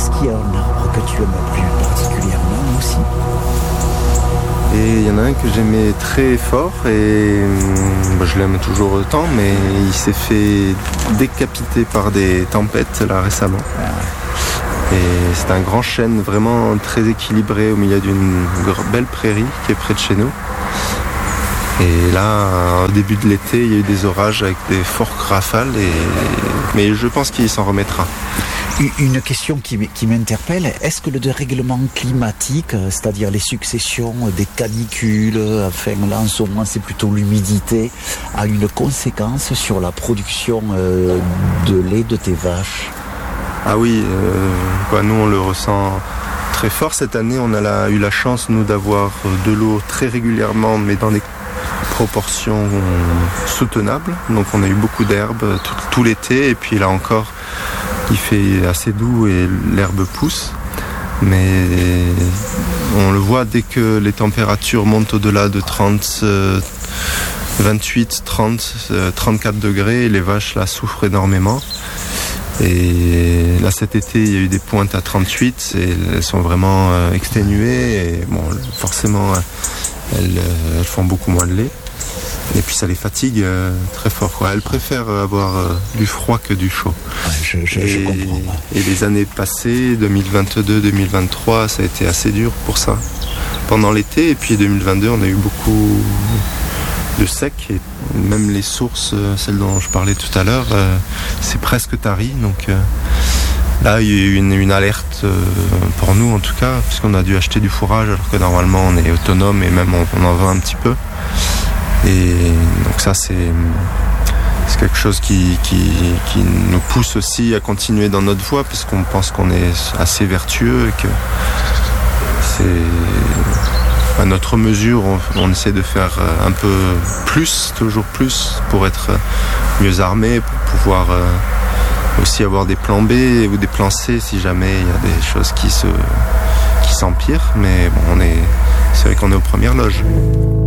Est-ce qu'il y a un arbre que tu aimes plus particulièrement aussi? Et il y en a un que j'aimais très fort et je l'aime toujours autant, mais il s'est fait décapiter par des tempêtes là récemment. Et c'est un grand chêne vraiment très équilibré au milieu d'une belle prairie qui est près de chez nous. Et là, au début de l'été, il y a eu des orages avec des fortes rafales, mais je pense qu'il s'en remettra. Une question qui m'interpelle, est-ce que le dérèglement climatique, c'est-à-dire les successions des canicules, enfin là en ce moment c'est plutôt l'humidité, a une conséquence sur la production de lait de tes vaches? Ah oui, nous on le ressent très fort. Cette année on a eu la chance nous d'avoir de l'eau très régulièrement, mais dans des proportions soutenables. Donc on a eu beaucoup d'herbe tout l'été, et puis là encore il fait assez doux et l'herbe pousse. Mais on le voit dès que les températures montent au-delà de 28, 30, 34 degrés, les vaches là souffrent énormément. Et là cet été il y a eu des pointes à 38 et elles sont vraiment exténuées et forcément elles font beaucoup moins de lait. Et puis ça les fatigue très fort, quoi. Elles préfèrent avoir du froid que du chaud. Ouais, je comprends. Et les années passées, 2022-2023, ça a été assez dur pour ça. Pendant l'été, et puis 2022, on a eu beaucoup de sec. Et même les sources, celles dont je parlais tout à l'heure, c'est presque tari. Donc là, il y a eu une alerte pour nous en tout cas, puisqu'on a dû acheter du fourrage alors que normalement on est autonome et même on en vend un petit peu. Et donc ça c'est quelque chose qui nous pousse aussi à continuer dans notre voie, puisqu'on pense qu'on est assez vertueux et que c'est à notre mesure, on essaie de faire un peu plus, toujours plus, pour être mieux armé, pour pouvoir aussi avoir des plans B ou des plans C si jamais il y a des choses qui s'empirent. Mais bon, c'est vrai qu'on est aux premières loges.